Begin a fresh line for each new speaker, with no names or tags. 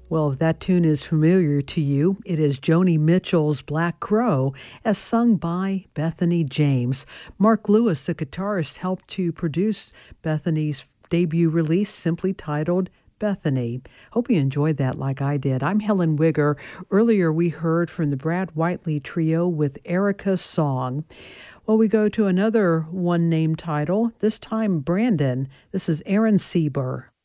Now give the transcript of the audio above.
Well, if that tune is familiar to you, it is Joni Mitchell's Black Crow, as sung by Bethany James. Mark Lewis, the guitarist, helped to produce Bethany's debut release, simply titled Bethany. Hope you enjoyed that like I did. I'm Helen Wigger. Earlier, we heard from the Brad Whiteley Trio with Erica's Song. Well, we go to another one-name title, this time Brandon. This is Aaron Sieber.